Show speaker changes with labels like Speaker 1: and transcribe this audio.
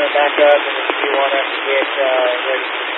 Speaker 1: back up, and if you want us to get ready for